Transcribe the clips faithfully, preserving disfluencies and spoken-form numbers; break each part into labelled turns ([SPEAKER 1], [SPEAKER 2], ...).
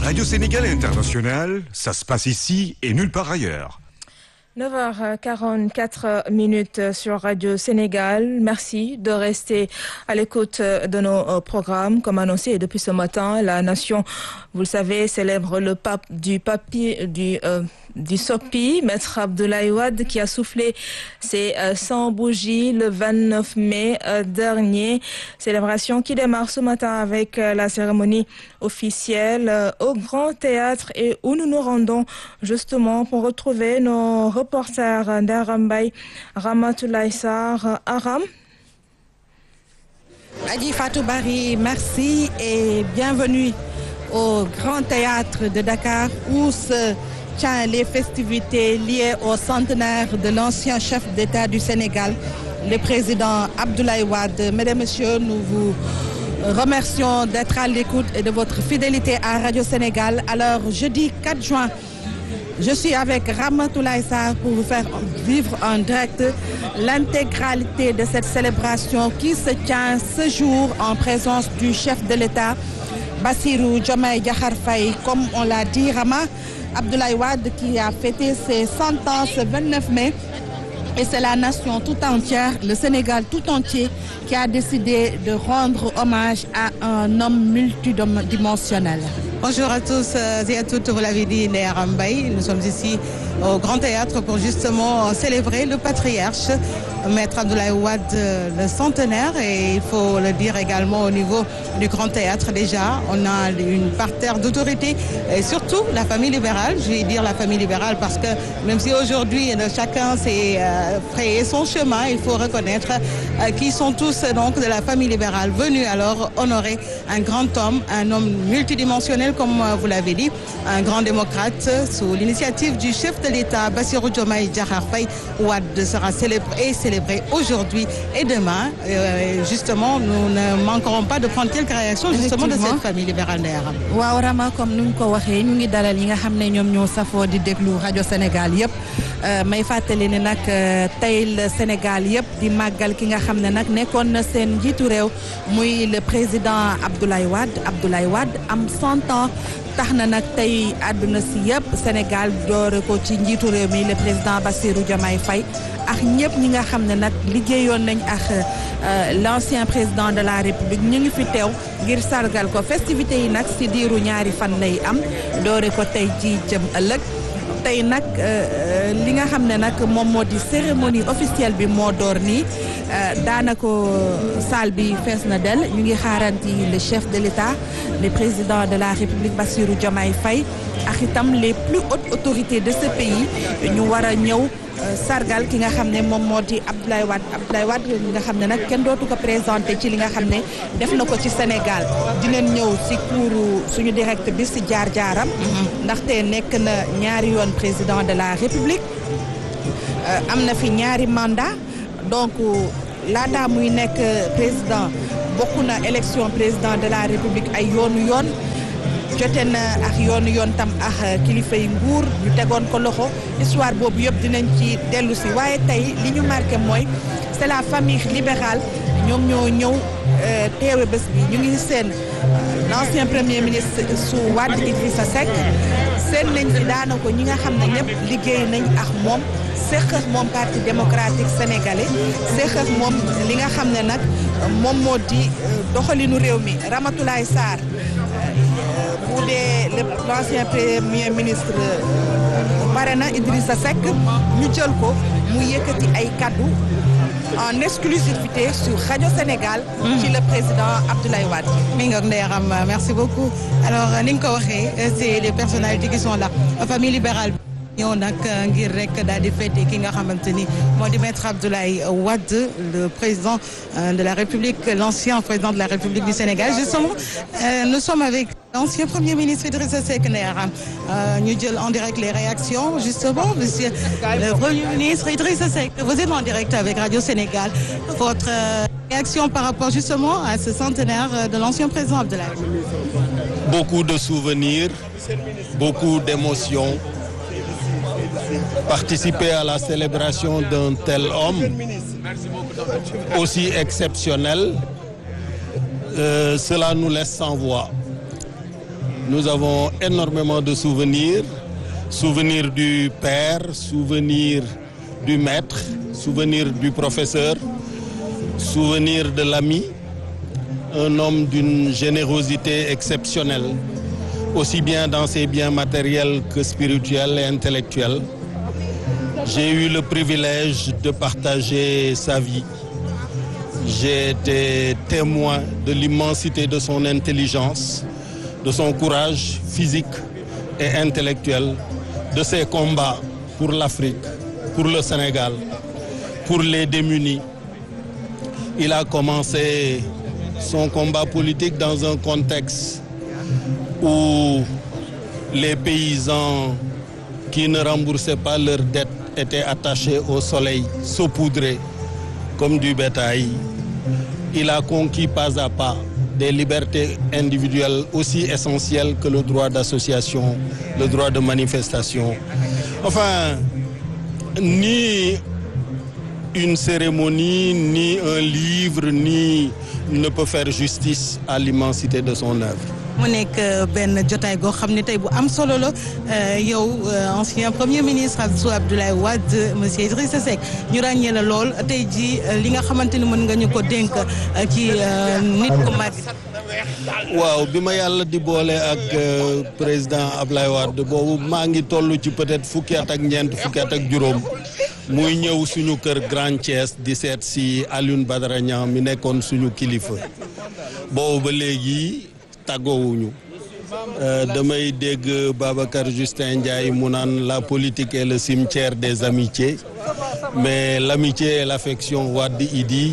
[SPEAKER 1] Radio Sénégal International, ça se passe ici et nulle part ailleurs.
[SPEAKER 2] neuf heures quarante-quatre minutes sur Radio Sénégal. Merci de rester à l'écoute de nos programmes. Comme annoncé depuis ce matin, la nation, vous le savez, célèbre le pape du papier du euh, du Sopi, Maître Abdoulaye Wade, qui a soufflé ses euh, cent bougies le vingt-neuf mai euh, dernier. Célébration qui démarre ce matin avec euh, la cérémonie officielle euh, au Grand Théâtre et où nous nous rendons justement pour retrouver nos reporters d'Arambay, Ramatoulaye Sarr, Aram.
[SPEAKER 3] Adi Fatou Bari, merci et bienvenue au Grand Théâtre de Dakar où se tient les festivités liées au centenaire de l'ancien chef d'État du Sénégal, le président Abdoulaye Wade. Mesdames et messieurs, nous vous remercions d'être à l'écoute et de votre fidélité à Radio Sénégal. Alors, jeudi quatre juin, je suis avec Ramatoulaye Sarr pour vous faire vivre en direct l'intégralité de cette célébration qui se tient ce jour en présence du chef de l'État, Bassirou Diomaye Diakhar Faye. Comme on l'a dit, Rama, Abdoulaye Wade qui a fêté ses cent ans ce vingt-neuf mai. Et c'est la nation tout entière, le Sénégal tout entier, qui a décidé de rendre hommage à un homme multidimensionnel.
[SPEAKER 4] Bonjour à tous et à toutes, vous l'avez dit, Néa Rambaye. Nous sommes ici au Grand Théâtre pour justement célébrer le patriarche, Maître Abdoulaye Wade, le centenaire. Et il faut le dire également au niveau du Grand Théâtre déjà, on a une parterre d'autorité et surtout la famille libérale. Je vais dire la famille libérale parce que même si aujourd'hui chacun s'est frayé son chemin, il faut reconnaître qu'ils sont tous donc de la famille libérale venus alors honorer un grand homme, un homme multidimensionnel comme vous l'avez dit, un grand démocrate sous l'initiative du chef de l'État, Bassirou Diomaye Diakhar Faye. Wade sera célébré et célébré aujourd'hui et demain. Euh, justement, nous ne manquerons pas de prendre quelques réactions justement de cette famille libérale d'Arab.
[SPEAKER 3] waaw Rama comme ni nga ko waxee ñu ngi dalal yi nga xam ne ñoom ñoo safoo di déglu rajo Sénégal yëpp may fàttali ne nag tey le Sénégal yëpp di màggal ki nga xam ne nag nekkoon na seen njiitu réew muy le président Abdoulaye Wade Abdoulaye Wade am cent ans. tax na nag tey àdduna si yëpp Sénégal doore ko ci njiitu réew mi le président Bassirou Diomaye Faye ak ñëpp ñi nga xam ne nag liggéeyoon nañ ak l'ancien président de la République ñu ngi fi teew ngir sargal ko festivités yi nag si diiru ñaari fan lay am doore ko tey ji jëm ëllëg tey nag li nga xam ne nag moom moo di cérémonie officielle bi moo door nii daanaka salle bi fees na del ñu ngi xaaranti le chef de l'État le président de la République Bassirou Diomaye Faye ak itam les plus hautes autorités de ce pays ñu war a ñëw sargal ki nga xam ne moom moo di Abdoulaye Wade Abdoulaye Wade li nga xam ne nag kenn dootu ko présenté ci li nga xam ne def na ko ci Sénégal dinañ ñëw si kuuru suñu direct bi si jaar-jaaram ndaxte nekk na ñaari yoon président de la République am na fi ñaari mandat donc laata muy nekk président bokk na élection président de la République ay yoonu yoon jote na ak yoonu yoon tam ak kilifa yi nguur ñu tegoon ko loxo histoire boobu yëpp dinañ ci dellu si waaye tey li ñu marqué mooy c'est la famille libérale ñoom ñoo ñëw teewe bés bi ñu ngi seen l'ancien premier ministre su Wade Idrissa Seck seen nañ fi daanaka ñi nga xam ne ñëpp liggéey nañ ak moom seq ak moom parti démocratique sénégalais seq ak moom li nga xam ne nag moom moo di doxalinu réew mi Ramatoulaye Sarr bu dee l'ancien premier ministre pare na Idrissa Seck ñu jël ko mu yëkkati ay kaddu en exclusivité sur Radio Sénégal ci le président Abdoulaye Wade.
[SPEAKER 4] mi ngi ak Ndeye Ram merci beaucoup alors ni nga ko waxee c'est les personnalités qui sont là famille libérale ñëw nag ngir rek daal di fêter ki nga xamante ni moo di maître Abdoulaye Wade le président de la République l'ancien président de la République du Sénégal justement euh, nous sommes avec l'ancien premier ministre Idrissa Seck Néaram ñu jël en direct les réactions justement monsieur le premier ministre Idrissa Seck vous êtes en direct avec Radio Sénégal votre euh, réaction par rapport justement à ce centenaire de l'ancien président Abdoulaye.
[SPEAKER 5] Beaucoup de souvenirs, beaucoup d'émotions. Participer à la célébration d'un tel homme aussi exceptionnel, euh, cela nous laisse sans voix. Nous avons énormément de souvenirs, souvenirs du père, souvenirs du maître, souvenirs du professeur, souvenirs de l'ami, un homme d'une générosité exceptionnelle, aussi bien dans ses biens matériels que spirituels et intellectuels. J'ai eu le privilège de partager sa vie. J'ai été témoin de l'immensité de son intelligence, de son courage physique et intellectuel, de ses combats pour l'Afrique, pour le Sénégal, pour les démunis. Il a commencé son combat politique dans un contexte où les paysans qui ne remboursaient pas leurs dettes étaient attachés au soleil, saupoudrés comme du bétail. Il a conquis pas à pas des libertés individuelles aussi essentielles que le droit d'association, le droit de manifestation. Enfin, ni une cérémonie, ni un livre, ni ne peut faire justice à l'immensité de son œuvre.
[SPEAKER 4] mu nekk benn jotaay goo xam ne tey bu am solo la yow ancien premier ministre sous Abdoulaye Wade monsieur Idrissa Seck ñu ràññee la lool tey jii li nga xamante ni mën nga ñu ko dénk ci nit ku mag.
[SPEAKER 5] waaw bi ma yàlla di boole ak président Abdoulaye Wade boobu maa ngi toll ci peut-être fukki at ak ñeent fukki at ak juróom muy ñëw suñu kër Grand Thiès di seet si Alioune Badara Niang mi nekkoon suñu kilifa boobu ba léegi. tàggoowuñu damay dégg Babacar Justin Ndiaye mu naan la politique est le cimetière des amitiés mais l'amitié et l'affection Wade Idi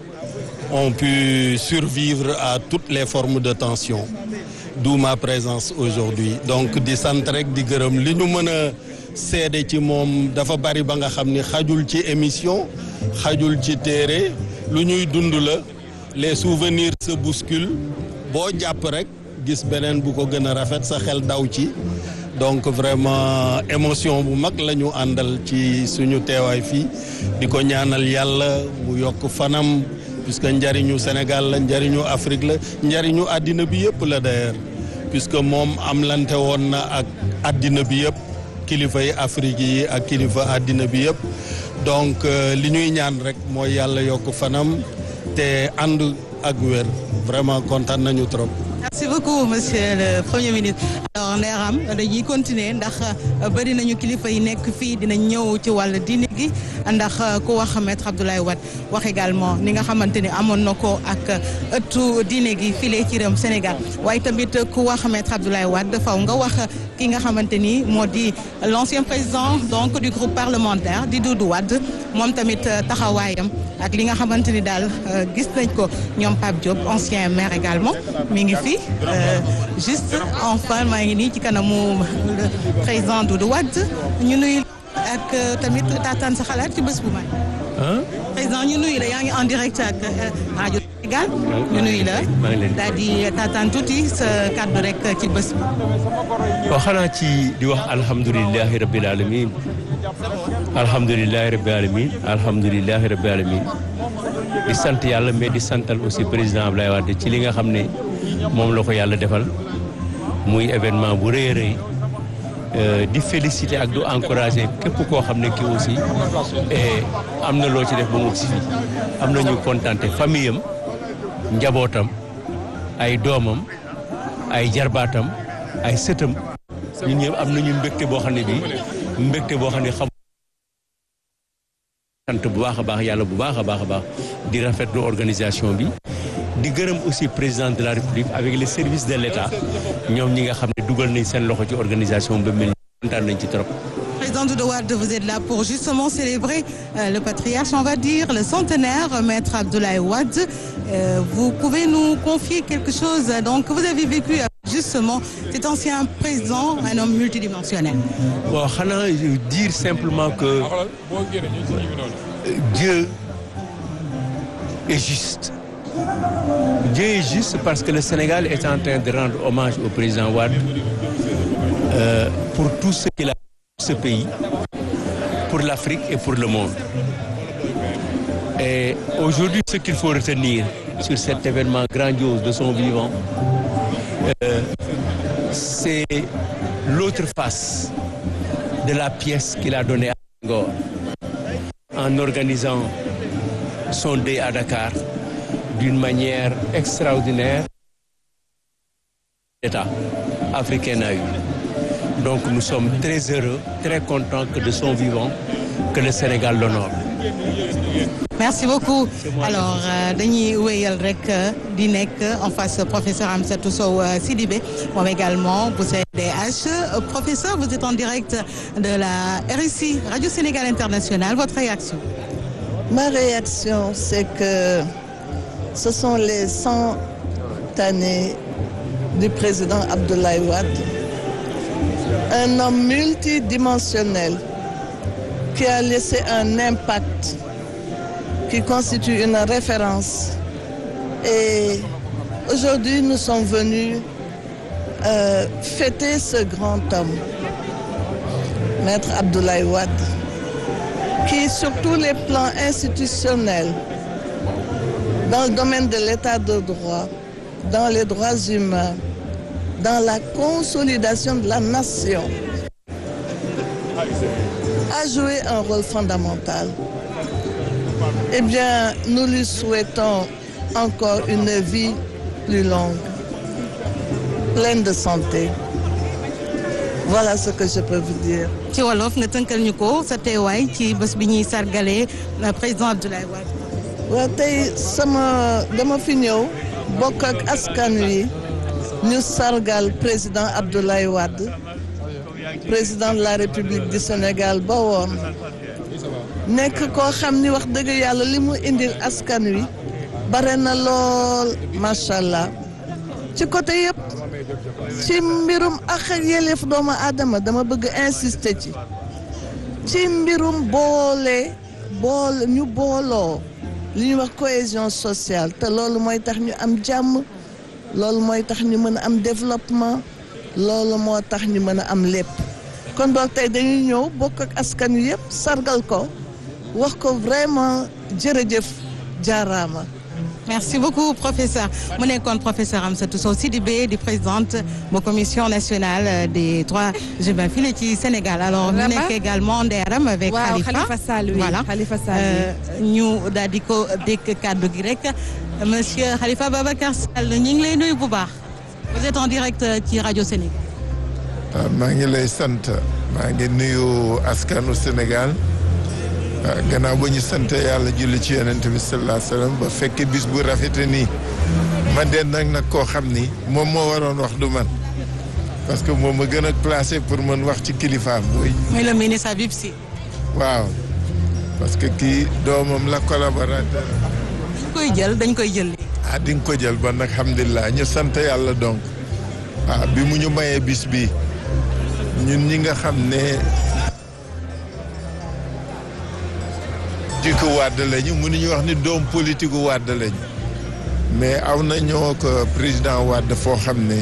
[SPEAKER 5] ont pu survivre à toutes les formes de tension d'où ma présence aujourd'hui donc di sant rek di gërëm li ñu mën a seede ci moom dafa bari ba nga xam ni xajul ci émission xajul ci téere lu ñuy dund la les souvenirs se bousculent boo jàpp rek gis beneen bu ko gën a rafet sa xel daw ci donc vraiment émotion bu mag la ñu àndal ci suñu teewaay fii di ko ñaanal yàlla mu yokk fanam puisque njariñu Sénégal la njariñu Afrique la njariñu àddina bi yëpp la d'ailleurs puisque moom am lante woon na ak àddina bi yëpp kilifa yi Afrique yi ak kilifa àddina bi yëpp donc li ñuy ñaan rek mooy yàlla yokk fanam te ànd ak wér vraiment kontaan nañu trop.
[SPEAKER 4] Merci beaucoup monsieur le premier ministre. alors Nderam dañuy continuer ndax bëri nañu kilifa yi nekk fii dina ñëw ci wàllu diine gi ndax ku wax maître Abdoulaye Wade wax également ni nga xamante ni amoon na ko ak ëttu diine gi file ci réewum Sénégal waaye tamit ku wax maître Abdoulaye Wade faw nga wax ki nga xamante ni moo di l'ancien président donc du groupe parlementaire di Doudou Wade moom tamit taxawaayam ak li nga xamante ni daal gis nañ ko ñoom Pape Diop ancien maire également mi ngi fi juste enfin maa ngi nii ci kanamu le président Doudou Wade ñu nuyu ak tamit taataan sa xalaat ci bés bu mag. président ñu nuyu la yaa ngi en direct ak rajo Sénégal ñu nuyu la daal di taataan tuuti sa kàddu rek ci bés bi.
[SPEAKER 6] waaw xanaa ci di wax alhamdulilahi rabbil alamin alhamdulilahi rabbil alamin alhamdulilahi rabbil alamin di sant yàlla mais di santal aussi président Abdoulaye Wade ci li nga xam ne moom la ko yàlla defal muy événement bu rëy a rëy di féliciter ak du encourager képp koo xam ne kii aussi am na loo ci def ba mu si fii am na ñu contenté famille am njabootam ay doomam ay jarbaatam ay sëtam ñun ñëpp am nañu mbégte boo xam ne bii mbégte boo xam ne xam sant bu baax a baax yàlla bu baax a baax a baax di rafetlu organisation bi di gërëm aussi président de la République avec les services de l'État ñoom ñi nga xam ne dugal nañ seen loxo ci organisation ba mel ni kontaan nañ ci trop.
[SPEAKER 4] Président Doudou Wade, vous êtes là pour justement célébrer euh, le patriarche, on va dire, le centenaire, maître Abdoulaye Wade. Euh, vous pouvez nous confier quelque chose donc que vous avez vécu avec justement cet ancien président, un homme multidimensionnel.
[SPEAKER 6] Bon, xanaa dire simplement que Dieu est juste. Dieu est juste parce que le Sénégal est en train de rendre hommage au président Wade euh, pour tout ce qu'il a fait pour ce pays, pour l'Afrique et pour le monde. Et aujourd'hui, ce qu'il faut retenir sur cet événement grandiose de son vivant, euh, c'est l'autre face de la pièce qu'il a donnée à Senghor en organisant son deuil à Dakar d'une manière extraordinaire. L'État africain a eu. Donc nous sommes très heureux, très contents que de son vivant, que le Sénégal l'honore.
[SPEAKER 4] Merci beaucoup. Alors dañuy wéyal rek di nekk en face professeur Amsatou Sow Sidibé moom également bu C D H. Professeur, vous êtes en direct de la R S I Radio Sénégal International. Votre réaction?
[SPEAKER 7] Ma réaction, c'est que ce sont les cent années du président Abdoulaye Wade, un homme multidimensionnel qui a laissé un impact, qui constitue une référence. Et aujourd'hui, nous sommes venus euh, fêter ce grand homme, Maître Abdoulaye Wade, qui, sur tous les plans institutionnels, dans le domaine de l'état de droit, dans les droits humains, dans la consolidation de la nation, a joué un rôle fondamental. Eh bien, nous lui souhaitons encore une vie plus longue, pleine de santé. Voilà ce que je peux vous dire.
[SPEAKER 4] ci wolof nga tënkal ñu ko sa teewaay ci bés bi ñuy sargale président Abdoulaye Wade.
[SPEAKER 7] waaw tey sama dama fi ñëw bokk ak askan wi ñu sargal président Abdoulaye Wade, président de la République du Sénégal ba woon nekk koo xam ni wax dëgg yàlla li mu indil askan wi bare na lool macha allah ci côté yëpp. ci mbirum ak yelleef doomu aadama dama bëgg insister ci ci mbirum boole boole ñu booloo li ñuy wax cohésion sociale te loolu mooy tax ñu am jàmm loolu mooy tax ñu mën a am développement loolu moo tax ñu mën a am lépp kon boog tey dañuy ñëw bokk ak askan wi yëpp sargal ko wax ko vraiment jërëjëf jaaraama.
[SPEAKER 4] Merci beaucoup, professeur. Mu nekkoon professeur Amsatou Sow Sidibé di présidente bu commission nationale des droits humains fii ci Sénégal. Alors ñu nekk également ndeeram avec
[SPEAKER 3] waaw
[SPEAKER 4] Khalifa.
[SPEAKER 3] Khalifa Sall oui.
[SPEAKER 4] Voilà.
[SPEAKER 3] Khalifa Sall
[SPEAKER 4] ñu daal di ko dégg kàddu gi rek monsieur Khalifa Babacar Sall ñu ngi lay nuyu bu baax. Vous êtes en direct ci Radio Sénégal.
[SPEAKER 8] maa ngi lay sant maa ngi nuyu askanu Sénégal. gannaaw ba ñu sant yàlla julli ci yonent bi sallallahu alayhi wa sallam ba fekke bis bu rafete nii ma den nag nag koo xam ni moom moo waroon wax du man parce que moom ma gën a placé pour mën wax ci kilifaam muy
[SPEAKER 4] muy le ministre Habib Sy.
[SPEAKER 8] waaw parce que kii doomam la collaborateur.
[SPEAKER 4] dañ koy jël dañ koy jël.
[SPEAKER 8] ah di nga ko jël ba nag alhamdulilah ñu sant yàlla donc ah bi mu ñu mayee bis bi ñun ñi nga xam ne politique Wade lañu mënuñu wax ni doom politique Wade lañu mais aw na ñoo ko président Wade foo xam ne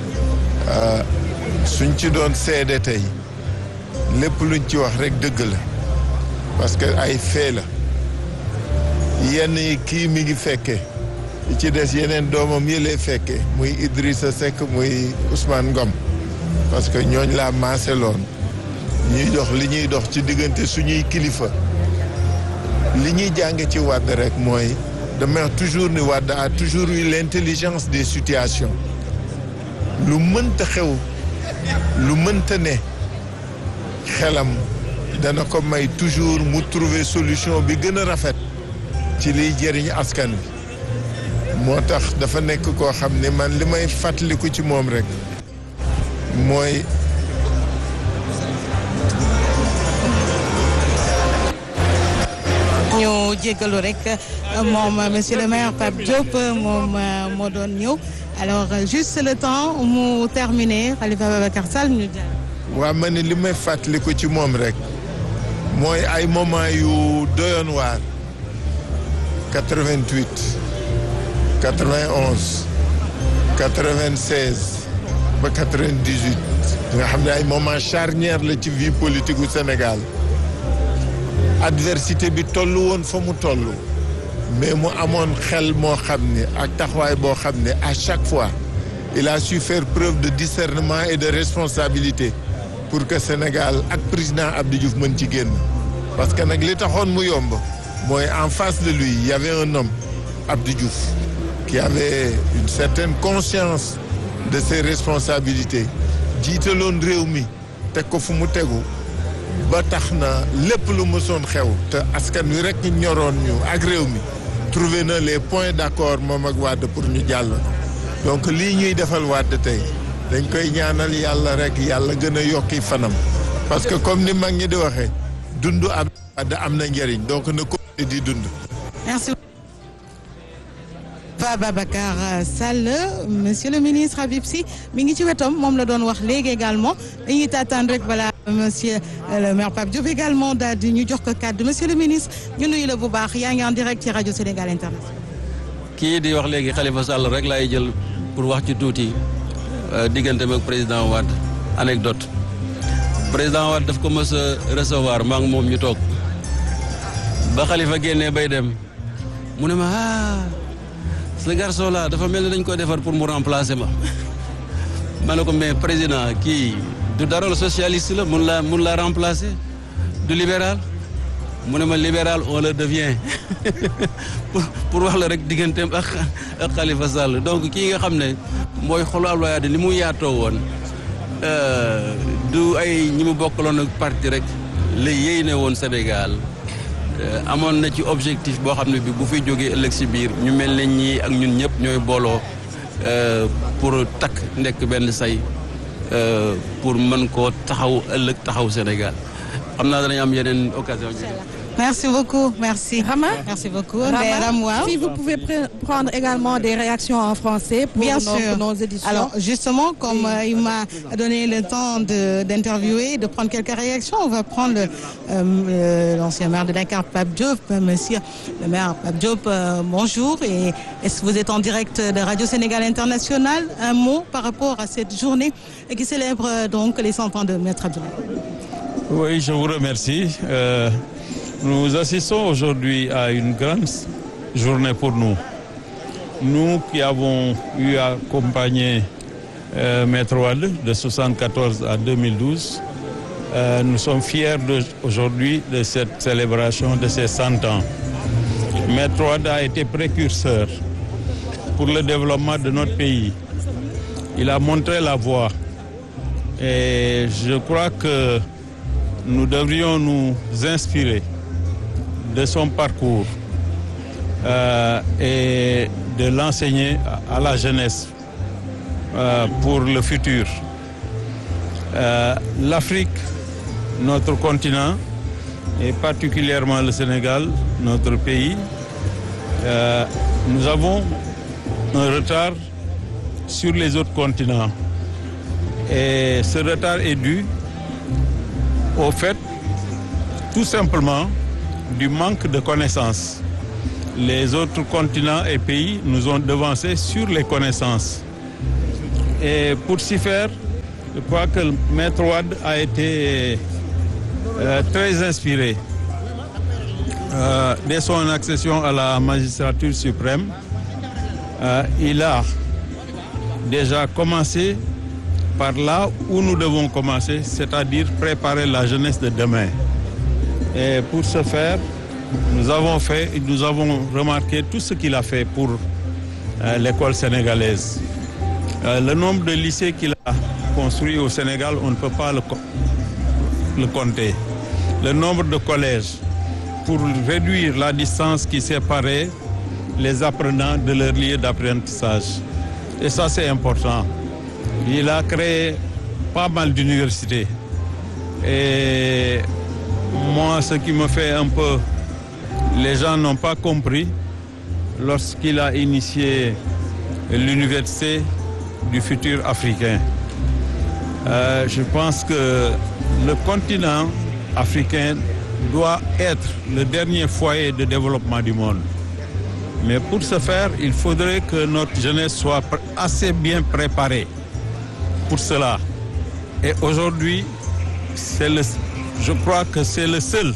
[SPEAKER 8] suñ ci doon seede tey lépp luñ ci wax rek dëgg la parce que ay fee la yenn yi kii mi ngi fekke ci des yeneen doomam yi lay fekke muy Idrissa Seck muy Ousmane Ngom parce que ñooñ laa maaseloon ñuy dox li ñuy dox ci diggante suñuy kilifa li ñuy jàng ci Wade rek mooy dama toujours ni Wade a toujours eu l'intelligence des situations lu mënta xew lu mënta ne xelam dana ko may toujours mu trouver solution bi gën a rafet ci liy jëriñ askan bi moo tax dafa nekk koo xam ne man li may fàttaliku ci moom rek mooy
[SPEAKER 4] ñu jéggalu rek moom monsieur le maire Pape Diop moom moo doon ñëw alors juste le temps mu terminer Khalifa Babacar Sall ñu jàll.
[SPEAKER 8] waaw ma ne li may fàttaliku ci moom rek mooy ay moment yu doyoon waar quatre-vingt-huit quatre-vingt-onze quatre-vingt-seize ba quatre-vingt-dix-huit nga xam ne ay moment charnière la ci vie politique gu Sénégal adversité bi toll woon fa mu toll mais mu amoon xel moo xam ne ak taxawaay boo xam ne à chaque fois il a su faire preuve de discernement et de responsabilité pour que Sénégal ak président Abdou Diouf mën ci génn parce que nag li taxoon mu yomb mooy en face de lui il y avait un homme Abdou Diouf qui avait une certaine conscience de ses responsabilités jiitaloon réew mi teg ko fu mu tegu ba tax na lépp lu mësoon xew te askan wi rek ñoroon ñu ak réew mi trouvé na les points d'accord moom ak Wade pour ñu jàll donc lii ñuy defal Wade tey dañ koy ñaanal yàlla rek yàlla gën a yokki fanam parce que comme ni mag ñi di waxee dund am Wade am na njëriñ donc na ko di dund.
[SPEAKER 4] Merci. Babacar Sall monsieur le ministre Habib Sy mi ngi ci wetam moom la doon wax léegi également dañuy taataan rek balaa monsieur le maire Pape Diop également daal di ñu jox ko kàddu monsieur le ministre ñu nuyu la bu baax yaa ngi en direct ci rajo Sénégal International.
[SPEAKER 9] kii di wax léegi Khalifa Sall rek laay jël pour wax ci tuuti diggante ak président Wade anecdote président Wade daf ko mës a recevoir maa ngi moom ñu toog ba Khalifa génnee bay dem mu ne ma ah. ce garçon là dafa mel ni dañ ko defar pour mu remplacer ma ma ne ko mais président kii du dara la socialiste la mun la mun la remplacer du libéral mu ne ma libéral on le devient pour pour wax la rek digganteem ak ak Khalifa Sall donc kii nga xam ne mooy xolu Abdoulaye Wade li mu yaatoo woon du ay ñi mu bokkaloon ak parti rek la yéy ne woon Sénégal. amoon na ci objectif boo xam ne bi bu fi jógee ëllëg si biir ñu mel ne ñii ak ñun ñëpp ñooy booloo pour takk nekk benn say pour mën koo taxaw ëllëg taxaw Sénégal xam naa danañ am yeneen occasion.
[SPEAKER 4] Merci beaucoup, merci.
[SPEAKER 3] Rama,
[SPEAKER 4] merci beaucoup.
[SPEAKER 3] Rama, si vous pouvez prendre également des réactions en français pour
[SPEAKER 4] Bien
[SPEAKER 3] nos,
[SPEAKER 4] sûr.
[SPEAKER 3] nos éditions.
[SPEAKER 4] Alors justement, comme euh, il m'a donné le temps de, d'interviewer, de prendre quelques réactions, on va prendre le, euh, l'ancien maire de Dakar, Pape Diop, monsieur le maire Pape Diop, euh, bonjour. Et est-ce que vous êtes en direct de Radio Sénégal International? Un mot par rapport à cette journée qui célèbre euh, donc les cent ans de Maître Abdoulaye.
[SPEAKER 10] Oui, je vous remercie. Euh... Nous assistons aujourd'hui à une grande journée pour nous. Nous qui avons eu à accompagner euh, Maître Wade de soixante-quatorze à deux mille douze, euh, nous sommes fiers de, aujourd'hui de cette célébration de ces cent ans. Maître Wade a été précurseur pour le développement de notre pays. Il a montré la voie et je crois que nous devrions nous inspirer de son parcours euh, et de l'enseigner à, à la jeunesse euh, pour le futur. Euh, L'Afrique, notre continent, et particulièrement le Sénégal, notre pays, euh, nous avons un retard sur les autres continents. Et ce retard est dû au fait, tout simplement, du manque de connaissances. Les autres continents et pays nous ont devancés sur les connaissances. Et pour s'y faire, je crois que le Maître Wade a été euh, très inspiré. Euh, dès son accession à la magistrature suprême, euh, il a déjà commencé par là où nous devons commencer, c'est-à-dire préparer la jeunesse de demain. Et pour ce faire, nous avons fait, nous avons remarqué tout ce qu'il a fait pour euh, l'école sénégalaise. Euh, le nombre de lycées qu'il a construits au Sénégal, on ne peut pas le, le compter. Le nombre de collèges pour réduire la distance qui séparait les apprenants de leur lieu d'apprentissage. Et ça, c'est important. Il a créé pas mal d'universités. Et moi, ce qui me fait un peu... Les gens n'ont pas compris lorsqu'il a initié l'université du futur africain. Euh, je pense que le continent africain doit être le dernier foyer de développement du monde. Mais pour ce faire, il faudrait que notre jeunesse soit assez bien préparée pour cela. Et aujourd'hui, c'est le, je crois que c'est le seul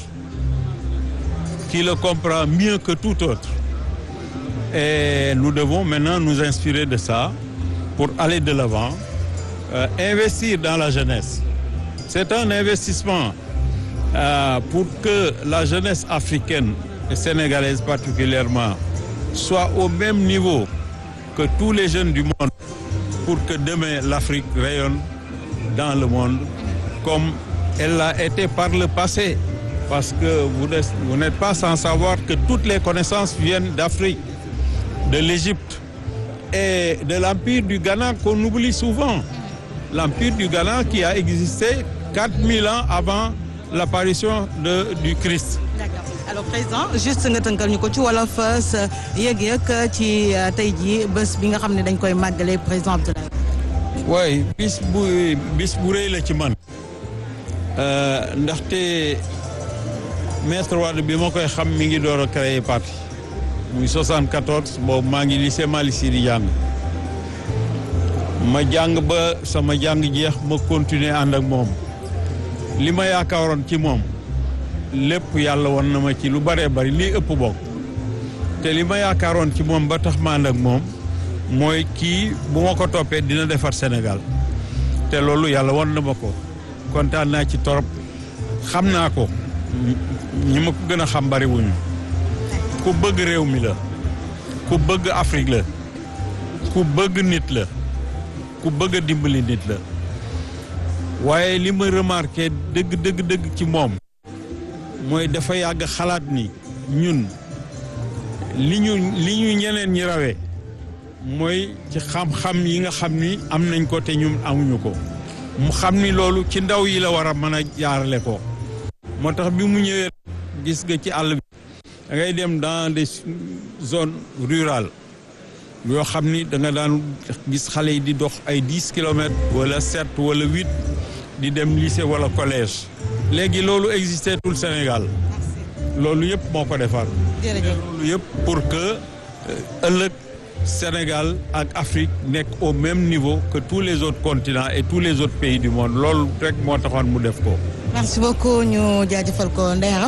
[SPEAKER 10] qui le comprend mieux que tout autre. Et nous devons maintenant nous inspirer de ça pour aller de l'avant, euh, investir dans la jeunesse. C'est un investissement euh, pour que la jeunesse africaine et sénégalaise particulièrement soit au même niveau que tous les jeunes du monde, pour que demain l'Afrique rayonne dans le monde comme elle l'a été par le passé. Parce que vous n'êtes, vous n'êtes pas sans savoir que toutes les connaissances viennent d'Afrique, de l'Égypte et de l'Empire du Ghana qu'on oublie souvent. L'Empire du Ghana qui a existé quatre mille ans avant l'apparition de, du Christ.
[SPEAKER 4] D'accord. Alors président juste nga tënkal ñu ko ci wolof sa yëg-yëg ci tey jii bés bi nga xam ne dañ koy màggale président Abdoulaye.
[SPEAKER 10] oui bis bu bis bu rëy la ci man ndaxte maître Wade bi ma koy xam mi ngi door a créer parti muy soixante-quatorze boobu maa ngi lycée Malick Sy di jàng ma jàng ba sama jàng jeex ma continuer ànd ak moom li ma yaakaaroon ci moom lépp yàlla won na ma ci lu bëree bëri lii ëpp bokk te li ma yaakaaroon ci moom ba tax ma ànd ak moom mooy kii bu ma ko toppee dina defar Sénégal te loolu yàlla won na ma ko kontaan naa ci torop xam naa ko ñi ma ko gën a xam bari wuñu ku bëgg réew mi la ku bëgg Afrique la ku bëgg nit la ku bëgg a dimbali nit la waaye li ma remarqué dëgg dëgg dëgg ci moom mooy dafa yàgg xalaat ni ñun li ñu li ñu ñeneen ñi rawee mooy ci xam-xam yi nga xam ni am nañ ko te ñun amuñu ko mu xam ni loolu ci ndaw yi la war a mën a jaarale ko moo tax bi mu ñëwee gis nga ci àll bi da ngay dem dans des zones rurales yoo xam ni da nga daan gis xale yi di dox ay dix kilomètres wala sept wala huit di dem lycée wala collège léegi loolu existé tout le Sénégal loolu yëpp moo ko defar loolu yëpp pour que ëllëg Sénégal ak Afrique nekk au même niveau que tous les autres continents et tous les autres pays du monde loolu rek moo taxoon mu def ko.
[SPEAKER 4] Merci beaucoup ñu jaajëfal ko Ndeyam.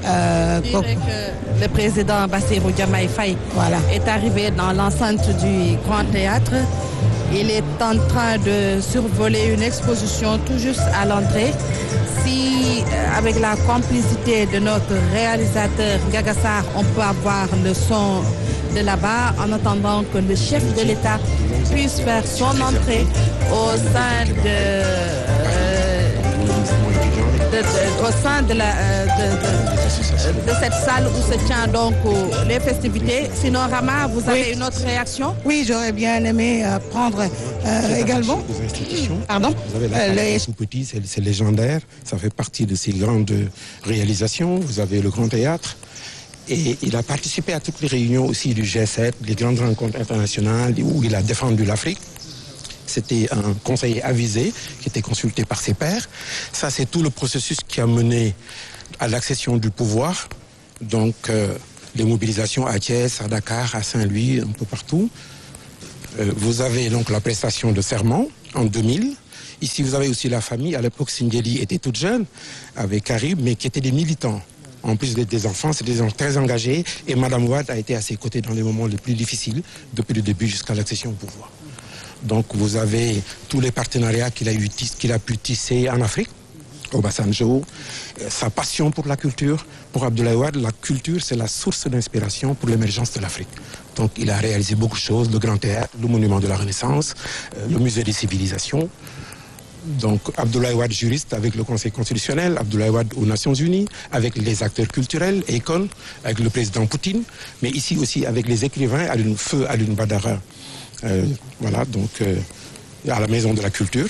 [SPEAKER 3] Le président Bassirou Diomaye Faye
[SPEAKER 4] voilà.
[SPEAKER 3] est arrivé dans l'enceinte du Grand Théâtre. Il est en train de survoler une exposition tout juste à l'entrée. Si, avec la complicité de notre réalisateur Ndiaga Sarr, on peut avoir le son de là-bas, en attendant que le chef de l'État puisse faire son entrée au sein de, euh, de, de, au sein de, la, euh, de, de, de cette salle où se tient donc euh, les festivités. Sinon, Rama, vous avez oui. une autre réaction?
[SPEAKER 4] Oui, j'aurais bien aimé euh, prendre euh, également.
[SPEAKER 11] Aux institutions.
[SPEAKER 4] Pardon.
[SPEAKER 11] Vous avez la
[SPEAKER 4] euh, les...
[SPEAKER 11] tout petit, c'est légendaire. Ça fait partie de ces grandes réalisations. Vous avez le Grand Théâtre. Et il a participé à toutes les réunions aussi du G sept, les grandes rencontres internationales où il a défendu l'Afrique. C'était un conseiller avisé qui était consulté par ses pairs. Ça, c'est tout le processus qui a mené à l'accession du pouvoir. Donc, euh, les mobilisations à Thiès, à Dakar, à Saint-Louis, un peu partout. Euh, vous avez donc la prestation de serment en deux mille. Ici, vous avez aussi la famille. À l'époque, Sindeli était toute jeune, avec Carib, mais qui étaient des militants. En plus d'être des enfants, c'est des gens très engagés. Et Madame Wade a été à ses côtés dans les moments les plus difficiles, depuis le début jusqu'à l'accession au pouvoir. Donc vous avez tous les partenariats qu'il a, eu, qu'il a pu tisser en Afrique, au Obasanjo, sa passion pour la culture. Pour Abdoulaye Wade, la culture, c'est la source d'inspiration pour l'émergence de l'Afrique. Donc il a réalisé beaucoup de choses, le Grand Théâtre, le Monument de la Renaissance, le Musée des civilisations. Donc Abdoulaye Wade juriste avec le Conseil constitutionnel, Abdoulaye Wade aux Nations Unies, avec les acteurs culturels, Akon, avec le président Poutine, mais ici aussi avec les écrivains, Alioune Feu Alioune Badara, euh, voilà, donc euh, à la Maison de la Culture.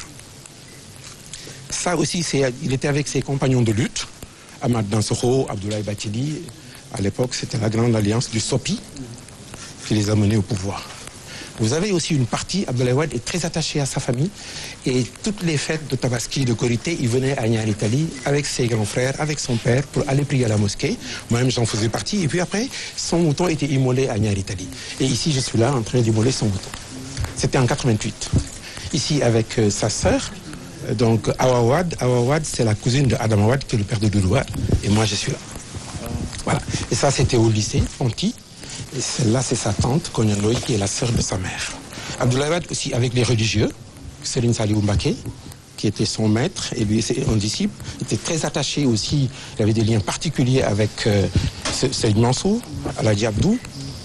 [SPEAKER 11] Ça aussi, c'est, il était avec ses compagnons de lutte, Ahmad Dansokho, Abdoulaye Bathily. À l'époque, c'était la grande alliance du SOPI qui les a menés au pouvoir. Vous avez aussi une partie, Abdoulaye Wade est très attaché à sa famille et toutes les fêtes de Tabaski, de Korité, il venait à Niary Tally avec ses grands frères, avec son père pour aller prier à la mosquée. Moi-même j'en faisais partie et puis après son mouton était immolé à Niary Tally. Et ici je suis là en train d'immoler son mouton. C'était en quatre-vingt-huit. Ici avec euh, sa sœur, euh, donc Awa Wade. Awa Wade c'est la cousine de Adam Wade qui est le père de Doudou Wade et moi je suis là. Voilà. Et ça c'était au lycée, Ponty. Et celle-là, c'est sa tante, Konyaloy, qui est la sœur de sa mère. Abdoulaye Wade aussi avec les religieux, Serigne Saliou Mbacké, qui était son maître, et lui c'est un disciple, était très attaché aussi, il avait des liens particuliers avec euh, Serigne Mansour, Aladji Abdou.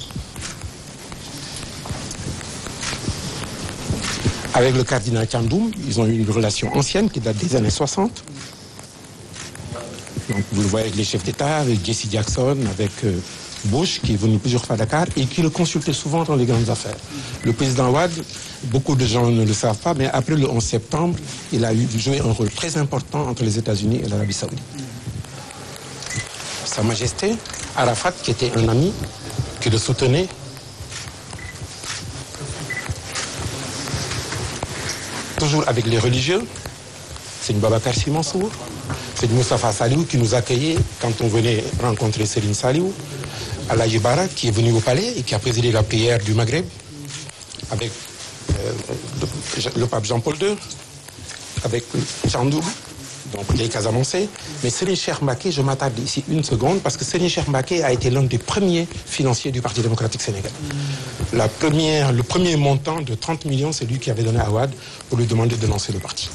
[SPEAKER 11] Avec le cardinal Thiandoum, ils ont eu une relation ancienne qui date des années soixante. Donc vous le voyez avec les chefs d'État, avec Jesse Jackson, avec euh, Bush, qui est venu plusieurs fois à Dakar et qui le consultait souvent dans les grandes affaires. Le président Wade, beaucoup de gens ne le savent pas, mais après le onze septembre, il a eu joué un rôle très important entre les États-Unis et l'Arabie Saoudite. Sa Majesté Arafat, qui était un ami, qui le soutenait, toujours avec les religieux, c'est une Babacar Sy Mansour, c'est Moustapha Saliou qui nous accueillait quand on venait rencontrer Serigne Saliou, Alaji Bara qui est venu au palais et qui a présidé la prière du Maghreb avec euh, le, le pape Jean-Paul deux, avec Thiandoum, donc les Casamançais. Mais Serigne Cheikh Mbacké, je m'attarde ici une seconde parce que Serigne Cheikh Mbacké a été l'un des premiers financiers du Parti démocratique sénégalais. La première, le premier montant de trente millions, c'est lui qui avait donné à Wade pour lui demander de lancer le parti.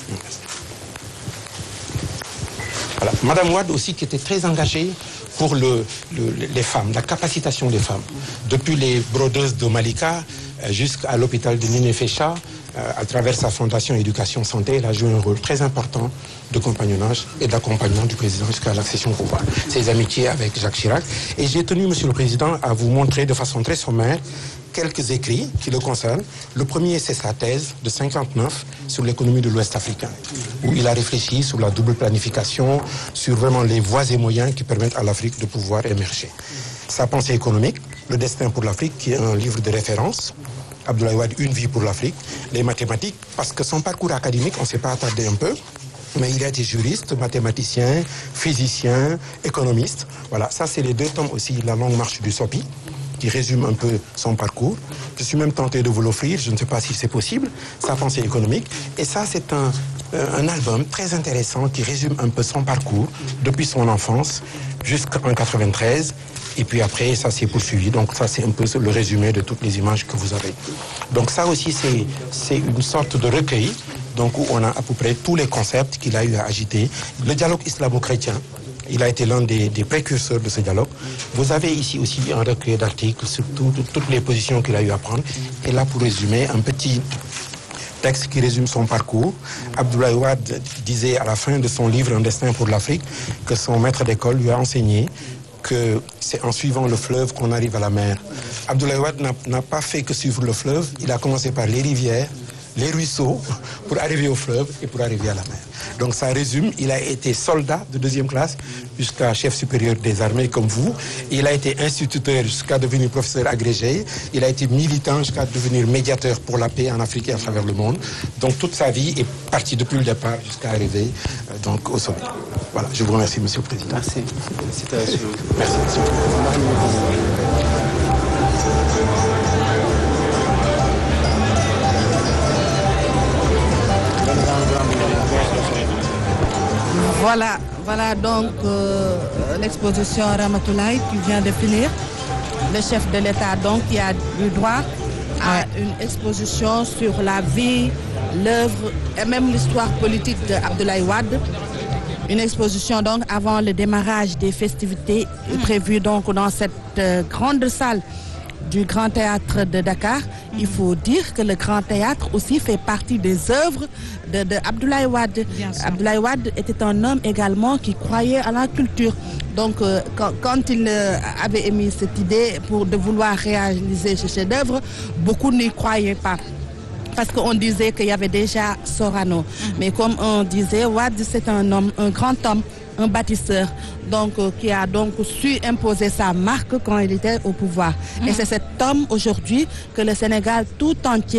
[SPEAKER 11] Voilà. Madame Wade aussi qui était très engagée pour le, le, les femmes, la capacitation des femmes. Depuis les brodeuses de Malika euh, jusqu'à l'hôpital de Ninefécha, euh, à travers sa fondation Éducation Santé, elle a joué un rôle très important de compagnonnage et d'accompagnement du président jusqu'à l'accession au pouvoir. Ses amitiés avec Jacques Chirac. Et j'ai tenu, Monsieur le Président, à vous montrer de façon très sommaire quelques écrits qui le concernent. Le premier, c'est sa thèse de cinquante-neuf sur l'économie de l'Ouest africain, où il a réfléchi sur la double planification, sur vraiment les voies et moyens qui permettent à l'Afrique de pouvoir émerger. Sa pensée économique, Le destin pour l'Afrique, qui est un livre de référence. Abdoulaye Wade, Une vie pour l'Afrique. Les mathématiques, parce que son parcours académique, on ne s'est pas attardé un peu, mais il a été juriste, mathématicien, physicien, économiste. Voilà, ça c'est les deux tomes aussi, La longue marche du Sopi, qui résume un peu son parcours. Je suis même tenté de vous l'offrir, je ne sais pas si c'est possible, sa pensée économique. Et ça, c'est un, un album très intéressant qui résume un peu son parcours depuis son enfance jusqu'en quatre-vingt-treize. Et puis après, ça s'est poursuivi. Donc ça, c'est un peu le résumé de toutes les images que vous avez. Donc ça aussi, c'est, c'est une sorte de recueil, donc où on a à peu près tous les concepts qu'il a eu à agiter. Le dialogue islamo-chrétien, il a été l'un des, des précurseurs de ce dialogue. Vous avez ici aussi un recueil d'articles sur tout, toutes les positions qu'il a eu à prendre. Et là, pour résumer, un petit texte qui résume son parcours. Abdoulaye Wade disait à la fin de son livre Un destin pour l'Afrique que son maître d'école lui a enseigné que c'est en suivant le fleuve qu'on arrive à la mer. Abdoulaye Wade n'a, n'a pas fait que suivre le fleuve. Il a commencé par les rivières, les ruisseaux, pour arriver au fleuve et pour arriver à la mer. Donc ça résume, il a été soldat de deuxième classe jusqu'à chef supérieur des armées comme vous. Il a été instituteur jusqu'à devenir professeur agrégé. Il a été militant jusqu'à devenir médiateur pour la paix en Afrique et à travers le monde. Donc toute sa vie est partie depuis le départ jusqu'à arriver euh, donc au sommet. Voilà, je vous remercie, Monsieur le Président.
[SPEAKER 9] Merci. Merci,
[SPEAKER 11] Merci, Monsieur le Président.
[SPEAKER 3] Voilà, voilà donc euh, l'exposition Ramatoulaye qui vient de finir. Le chef de l'État donc qui a eu droit à une exposition sur la vie, l'œuvre et même l'histoire politique d'Abdoulaye Wade. Une exposition donc avant le démarrage des festivités mmh. prévues donc dans cette euh, grande salle du Grand Théâtre de Dakar. Il faut dire que le Grand Théâtre aussi fait partie des œuvres de, de Abdoulaye Wade. Abdoulaye Wade était un homme également qui croyait à la culture. Donc euh, quand, quand il euh, avait émis cette idée pour de vouloir réaliser ce chef-d'œuvre, beaucoup n'y croyaient pas. Parce qu'on disait qu'il y avait déjà Sorano. Mm-hmm. Mais comme on disait, Wade c'est un homme, un grand homme, un bâtisseur, donc euh, qui a donc su imposer sa marque quand il était au pouvoir. Mmh. Et c'est cet homme aujourd'hui que le Sénégal tout entier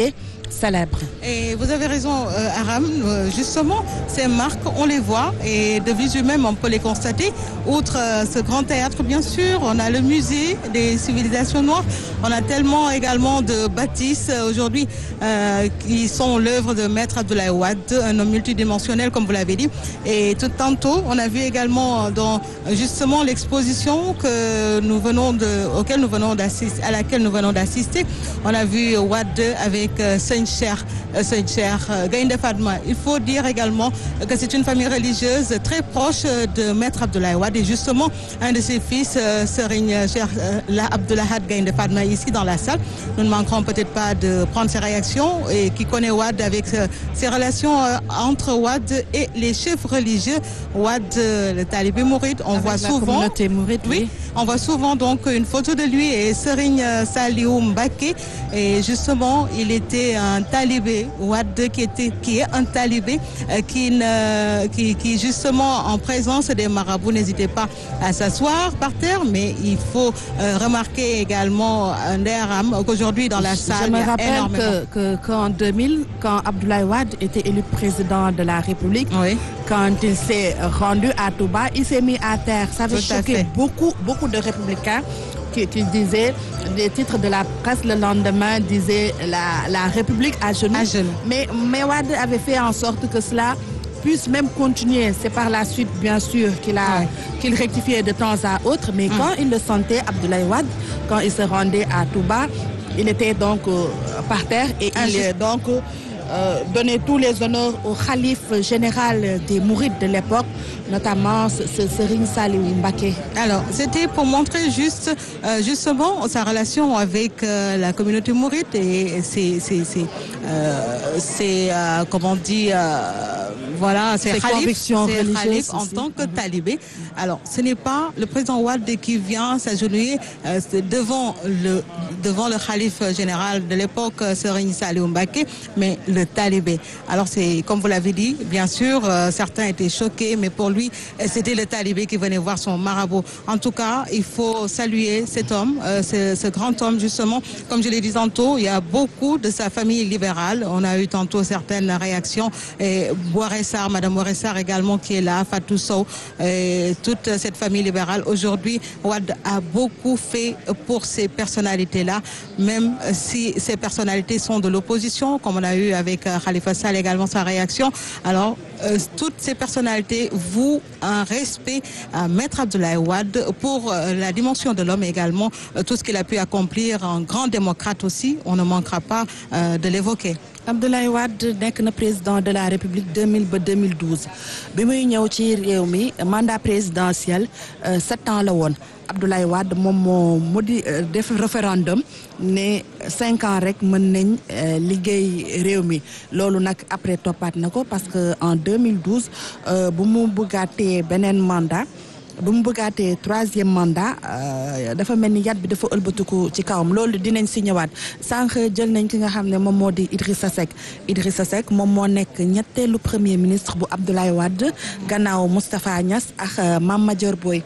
[SPEAKER 3] célèbre.
[SPEAKER 4] Et vous avez raison, euh, Aram. Euh, justement, ces marques, on les voit et de visu même, on peut les constater. Outre euh, ce grand théâtre, bien sûr, on a le musée des civilisations noires. On a tellement également de bâtisses euh, aujourd'hui euh, qui sont l'œuvre de Maître Abdoulaye Wade, un homme multidimensionnel, comme vous l'avez dit. Et tout tantôt, on a vu également dans justement l'exposition que nous venons de, auquel nous venons d'assister, à laquelle nous venons d'assister. On a vu Wade avec euh, Seigne Cheikh, euh, Seigne Cheikh euh, Gaïndé Fatma. Il faut dire également que c'est une famille religieuse très proche de Maître Abdoulaye Wade et justement un de ses fils, euh, Serigne Cheikh euh, Abdoulahad Gaïndé Fatma, ici dans la salle. Nous ne manquerons peut-être pas de prendre ses réactions et qui connaît Wade avec euh, ses relations euh, entre Wade et les chefs religieux. Wade, euh, le talibé mouride, on
[SPEAKER 3] avec
[SPEAKER 4] voit
[SPEAKER 3] la
[SPEAKER 4] souvent.
[SPEAKER 3] communauté mouride, oui.
[SPEAKER 4] Oui, on voit souvent donc une photo de lui et Serigne Saliou Mbacké. Et justement, il était un talibé, Wade qui était, qui est un talibé, euh, qui, ne, qui, qui justement en présence des marabouts n'hésitait pas à s'asseoir par terre, mais il faut euh, remarquer également un Aram qu'aujourd'hui dans la salle,
[SPEAKER 3] je me
[SPEAKER 4] il y a
[SPEAKER 3] rappelle
[SPEAKER 4] énormément.
[SPEAKER 3] que, que, qu'en deux mille, quand Abdoulaye Wade était élu président de la République,
[SPEAKER 4] Oui.
[SPEAKER 3] quand il s'est rendu à Touba, il s'est mis à terre. Ça avait
[SPEAKER 4] Tout à
[SPEAKER 3] choqué
[SPEAKER 4] fait.
[SPEAKER 3] beaucoup, beaucoup de républicains qui, qui disaient, des titres de la presse le lendemain disaient la, la République à genoux.
[SPEAKER 4] À genoux.
[SPEAKER 3] Mais, mais Wade avait fait en sorte que cela puisse même continuer. C'est par la suite, bien sûr, qu'il a,
[SPEAKER 4] Ouais.
[SPEAKER 3] qu'il rectifiait de temps à autre. Mais quand il le sentait, Abdoulaye Wade, quand il se rendait à Touba, il était donc euh, par terre et il
[SPEAKER 4] Injuste.
[SPEAKER 3] est donc euh, donnait tous les honneurs au khalife général des Mourides de l'époque, notamment ce, ce Serigne Saliou Mbacké.
[SPEAKER 4] Alors, c'était pour montrer juste, euh, justement sa relation avec euh, la communauté mouride et c'est, c'est, c'est, euh, c'est euh, comment on dit, euh, voilà, c'est
[SPEAKER 3] Ses
[SPEAKER 4] khalif,
[SPEAKER 3] convictions
[SPEAKER 4] c'est
[SPEAKER 3] religieuses
[SPEAKER 4] khalif en
[SPEAKER 3] aussi.
[SPEAKER 4] tant que talibé. Alors, ce n'est pas le président Wade qui vient s'agenouiller euh, c'est devant le devant le khalife général de l'époque, euh, Serigne Saliou Mbacké, mais le talibé. Alors, c'est comme vous l'avez dit, bien sûr, euh, certains étaient choqués, mais pour lui, euh, c'était le talibé qui venait voir son marabout. En tout cas, il faut saluer cet homme, euh, ce, ce grand homme, justement. Comme je l'ai dit tantôt, il y a beaucoup de sa famille libérale. On a eu tantôt certaines réactions. Et Boiressar, Madame Boiressar également qui est là, Fatou Sow, et toute cette famille libérale. Aujourd'hui, Wade a beaucoup fait pour ces personnalités-là, même si ces personnalités sont de l'opposition, comme on a eu avec euh, Khalifa Sall également sa réaction. Alors, euh, toutes ces personnalités vouent un respect à Maître Abdoulaye Wade pour euh, la dimension de l'homme et également euh, tout ce qu'il a pu accomplir en grand démocrate aussi. On ne manquera pas euh, de l'évoquer.
[SPEAKER 3] Abdoulaye Wade nekk na président de la République deux mille ba deux mille douze bi muy ñëw ci réew mi mandat présidentiel sept ans la woon Abdoulaye Wade moom moo mu di def référendum ne cinq ans rek mën nañ liggéey réew mi loolu nag après toppaat na ko parce que en deux mille douze bu mu bëggaatee beneen mandat bu mu bëggaatee troisième mandat dafa mel ni yat bi dafa ëlbatiku ci kawam loolu dinañ si ñëwaat sànq jël nañ ki nga xam ne moom moo di Idrissa Seck Idrissa Seck moom moo nekk ñetteelu premier ministre bu Abdoulaye Wade gannaaw Moustapha Niass ak Mame Madior Boye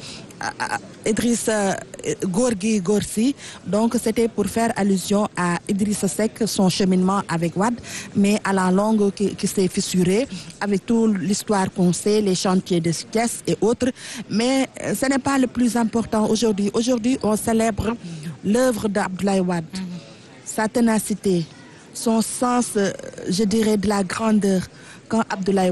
[SPEAKER 3] Idrissa Gorgui Gorsi. Donc c'était pour faire allusion à Idrissa Seck, son cheminement avec Wade, mais à la longue qui, qui s'est fissuré avec toute l'histoire qu'on sait, les chantiers de Thiès et autres. Mais ce n'est pas le plus important aujourd'hui. Aujourd'hui, on célèbre l'œuvre d'Abdoulaye Wade, sa ténacité, son sens, je dirais, de la grandeur. Quand Abdoulaye